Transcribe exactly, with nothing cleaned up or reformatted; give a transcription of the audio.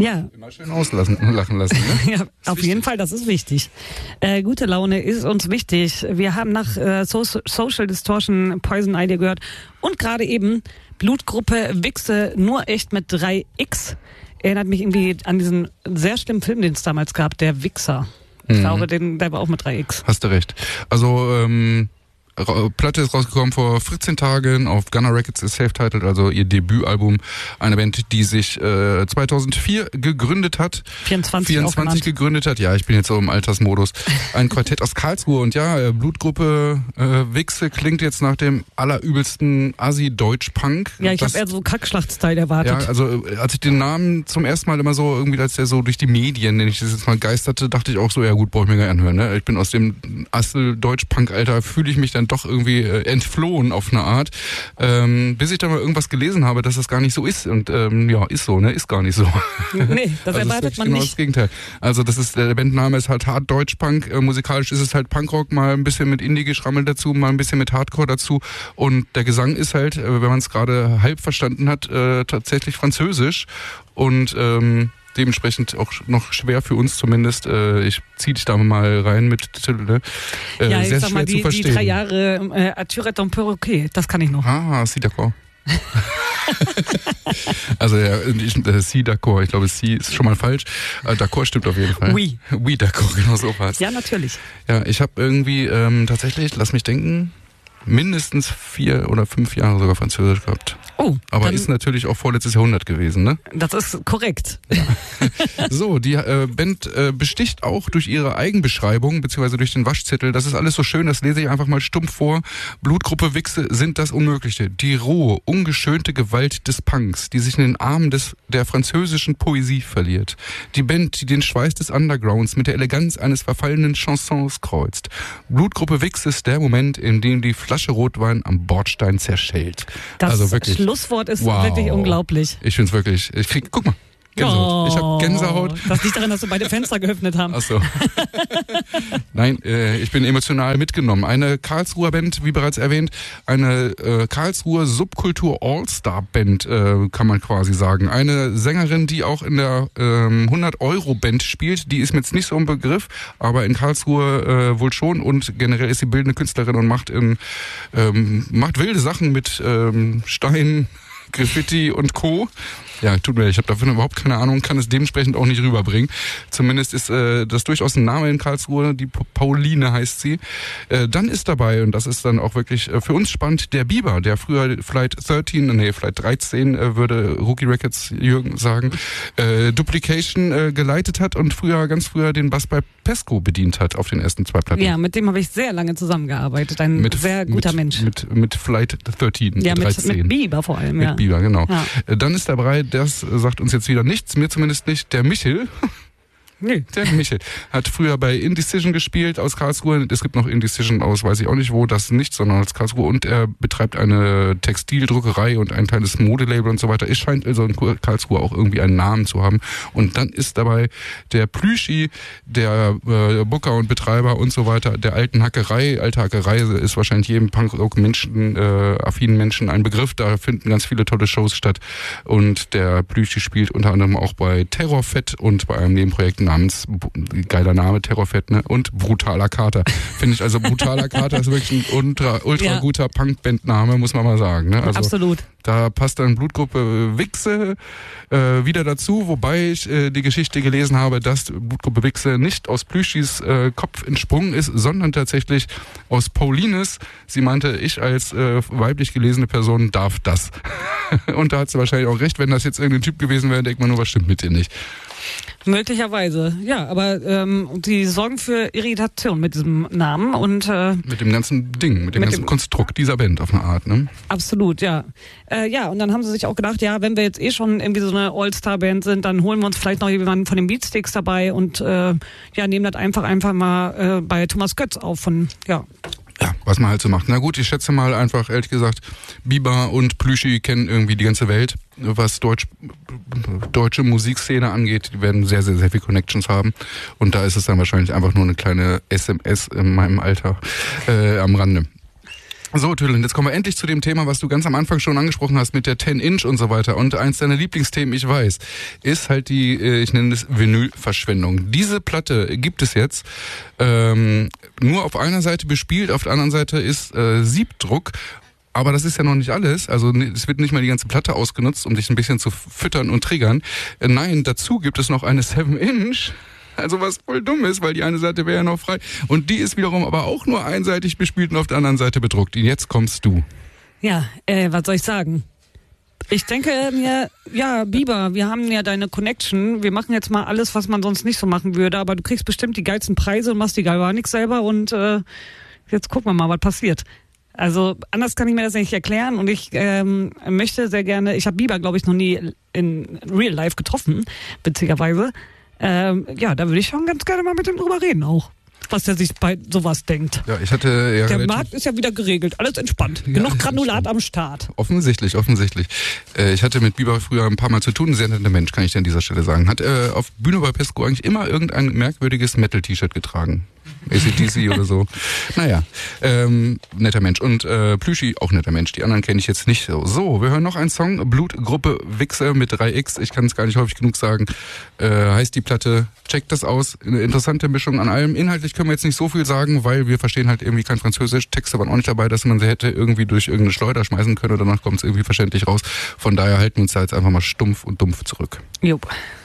Ja. Immer schön auslachen lachen lassen. Ne? Ja, auf wichtig. jeden Fall, das ist wichtig. Äh, gute Laune ist uns wichtig. Wir haben nach äh, so Social Distortion Poison Idea gehört und gerade eben Blutgruppe Wichse, nur echt mit drei X. Erinnert mich irgendwie an diesen sehr schlimmen Film, den es damals gab, der Wichser. Ich mhm. glaube, den, der war auch mit drei X. Hast du recht. Also, ähm, Platte ist rausgekommen vor vierzehn Tagen auf Gunner Records, ist self-titled, also ihr Debütalbum. Eine Band, die sich äh, zweitausendvier gegründet hat. vierundzwanzig, vierundzwanzig gegründet hat. Ja, ich bin jetzt so im Altersmodus. Ein Quartett aus Karlsruhe. Und ja, Blutgruppe äh, Wichse klingt jetzt nach dem allerübelsten Assi-Deutsch-Punk. Ja, ich habe eher so Kackschlacht-Style erwartet. Ja, also als ich den Namen zum ersten Mal immer so irgendwie, als der so durch die Medien, nenne ich das jetzt mal, geisterte, dachte ich auch so, ja gut, brauche ich mir gar nicht anhören. Ne? Ich bin aus dem Assel-Deutsch-Punk-Alter, fühle ich mich dann doch irgendwie äh, entflohen auf eine Art, ähm, bis ich dann mal irgendwas gelesen habe, dass das gar nicht so ist. Und ähm, ja, ist so, ne? Ist gar nicht so. Nee, das also erwartet das man genau nicht. Das Gegenteil. Also das ist, der Bandname ist halt Hard Deutsch-Punk, äh, musikalisch ist es halt Punkrock, mal ein bisschen mit Indie-Geschrammel dazu, mal ein bisschen mit Hardcore dazu und der Gesang ist halt, äh, wenn man es gerade halb verstanden hat, äh, tatsächlich französisch und ähm, dementsprechend auch noch schwer für uns zumindest. Äh, ich zieh dich da mal rein mit Titel, ne? Äh, ja, ich sehr sag schwer mal, zu die, verstehen. die drei Jahre äh, Arthur ton Perroquet, das kann ich noch. Ah, c'est d'accord. Also ja, ich, äh, si d'accord, ich glaube, si ist schon mal falsch. Äh, d'accord stimmt auf jeden Fall. Oui. Oui, d'accord, genau so war's. Ja, natürlich. Ja, ich habe irgendwie ähm, tatsächlich, lass mich denken, mindestens vier oder fünf Jahre sogar Französisch gehabt. Oh. Aber ist natürlich auch vorletztes Jahrhundert gewesen, ne? Das ist korrekt. Ja. So, die äh, Band äh, besticht auch durch ihre Eigenbeschreibung, beziehungsweise durch den Waschzettel. Das ist alles so schön, das lese ich einfach mal stumpf vor. Blutgruppe Wichse sind das Unmögliche. Die rohe, ungeschönte Gewalt des Punks, die sich in den Armen des, der französischen Poesie verliert. Die Band, die den Schweiß des Undergrounds mit der Eleganz eines verfallenen Chansons kreuzt. Blutgruppe Wichse ist der Moment, in dem die Flasche Rotwein am Bordstein zerschellt. Das also wirklich, Schlusswort ist wow. wirklich unglaublich. Ich find's wirklich, ich krieg, guck mal. Gänsehaut. Oh, ich habe Gänsehaut. Das liegt daran, dass wir beide Fenster geöffnet haben. Ach so. Nein, äh, ich bin emotional mitgenommen. Eine Karlsruher Band, wie bereits erwähnt, eine äh, Karlsruher Subkultur All-Star-Band, äh, kann man quasi sagen. Eine Sängerin, die auch in der ähm, hundert-Euro-Band spielt, die ist mir jetzt nicht so ein Begriff, aber in Karlsruhe äh, wohl schon und generell ist sie bildende Künstlerin und macht, in, ähm, macht wilde Sachen mit ähm, Stein, Graffiti und Co. Ja, tut mir leid, ich habe dafür überhaupt keine Ahnung, kann es dementsprechend auch nicht rüberbringen. Zumindest ist äh, das durchaus ein Name in Karlsruhe, die Pauline heißt sie. Äh, dann ist dabei, und das ist dann auch wirklich äh, für uns spannend, der Biber, der früher Flight dreizehn, nee, Flight dreizehn äh, würde Rookie Records Jürgen sagen, äh, Duplication äh, geleitet hat und früher, ganz früher den Bass bei Pesco bedient hat auf den ersten zwei Platten. Ja, mit dem habe ich sehr lange zusammengearbeitet, ein mit, sehr guter mit, Mensch. Mit, mit Flight dreizehn. Ja, mit, dreizehn. mit Biber vor allem, mit ja. Mit Biber, genau. Ja. Äh, dann ist dabei, das sagt uns jetzt wieder nichts, mir zumindest nicht, der Michel. Nee. Der Michel hat früher bei Indecision gespielt aus Karlsruhe. Es gibt noch Indecision aus, weiß ich auch nicht wo, das nicht, sondern aus Karlsruhe. Und er betreibt eine Textildruckerei und ein kleines Modelabel und so weiter. Es scheint also in Karlsruhe auch irgendwie einen Namen zu haben. Und dann ist dabei der Plüschi, der äh, Booker und Betreiber und so weiter, der alten Hackerei. Alte Hackerei ist wahrscheinlich jedem Punk-Rock-Menschen, äh, affinen Menschen ein Begriff. Da finden ganz viele tolle Shows statt. Und der Plüschi spielt unter anderem auch bei Terrorfett und bei einem Nebenprojekt namens, geiler Name, Terrorfett, ne? Und Brutaler Kater. Finde ich, also Brutaler Kater ist wirklich ein ultra, ultra ja. guter Punk-Band-Name, muss man mal sagen. Ne? Also, absolut. Da passt dann Blutgruppe Wichse äh, wieder dazu, wobei ich äh, die Geschichte gelesen habe, dass Blutgruppe Wichse nicht aus Plüschis äh, Kopf entsprungen ist, sondern tatsächlich aus Paulines. Sie meinte, ich als äh, weiblich gelesene Person darf das. Und da hat sie wahrscheinlich auch recht, wenn das jetzt irgendein Typ gewesen wäre, denkt man nur, was stimmt mit dir nicht. Möglicherweise, ja, aber ähm, die sorgen für Irritation mit diesem Namen und äh, mit dem ganzen Ding, mit dem mit ganzen dem Konstrukt dieser Band auf eine Art, ne? Absolut, ja. Äh, ja, und dann haben sie sich auch gedacht, ja, wenn wir jetzt eh schon irgendwie so eine All-Star-Band sind, dann holen wir uns vielleicht noch jemanden von den Beatsticks dabei und äh, ja, nehmen das einfach einfach mal äh, bei Thomas Götz auf von, ja. Ja, was man halt so macht. Na gut, ich schätze mal einfach, ehrlich gesagt, Biber und Plüschi kennen irgendwie die ganze Welt, was Deutsch, deutsche Musikszene angeht. Die werden sehr, sehr, sehr viel Connections haben. Und da ist es dann wahrscheinlich einfach nur eine kleine S M S in meinem Alter äh, am Rande. So, Tüllen, jetzt kommen wir endlich zu dem Thema, was du ganz am Anfang schon angesprochen hast mit der zehn Inch und so weiter. Und eins deiner Lieblingsthemen, ich weiß, ist halt die, ich nenne es Vinylverschwendung. Diese Platte gibt es jetzt ähm, nur auf einer Seite bespielt, auf der anderen Seite ist äh, Siebdruck. Aber das ist ja noch nicht alles. Also es wird nicht mal die ganze Platte ausgenutzt, um dich ein bisschen zu füttern und triggern. Äh, nein, dazu gibt es noch eine sieben Inch. Also was voll dumm ist, weil die eine Seite wäre ja noch frei. Und die ist wiederum aber auch nur einseitig bespielt und auf der anderen Seite bedruckt. Und jetzt kommst du. Ja, äh, was soll ich sagen? Ich denke mir, ja, Biber, wir haben ja deine Connection. Wir machen jetzt mal alles, was man sonst nicht so machen würde. Aber du kriegst bestimmt die geilsten Preise und machst die Galvanik selber. Und äh, jetzt gucken wir mal, was passiert. Also anders kann ich mir das nicht erklären. Und ich ähm, möchte sehr gerne, ich habe Biber, glaube ich, noch nie in Real Life getroffen, witzigerweise. Ähm, ja, da würde ich schon ganz gerne mal mit ihm drüber reden auch, was der sich bei sowas denkt. Ja, ich hatte ja Der Markt ist ja wieder geregelt, alles entspannt. Ja, Genug Granulat am Start. Offensichtlich, offensichtlich. Äh, ich hatte mit Biber früher ein paar Mal zu tun, ein sehr netter Mensch, kann ich dir an dieser Stelle sagen. Hat äh, auf Bühne bei Pesco eigentlich immer irgendein merkwürdiges Metal-T-Shirt getragen. A C D C oder so. Naja, ähm, netter Mensch. Und äh, Plüschi, auch netter Mensch. Die anderen kenne ich jetzt nicht so. So, wir hören noch einen Song. Blutgruppe Wichse mit drei X. Ich kann es gar nicht häufig genug sagen. Äh, heißt die Platte. Checkt das aus. Eine interessante Mischung an allem. Inhaltlich können wir jetzt nicht so viel sagen, weil wir verstehen halt irgendwie kein Französisch. Texte waren auch nicht dabei, dass man sie hätte irgendwie durch irgendeine Schleuder schmeißen können und danach kommt es irgendwie verständlich raus. Von daher halten wir uns da jetzt einfach mal stumpf und dumpf zurück. Jupp.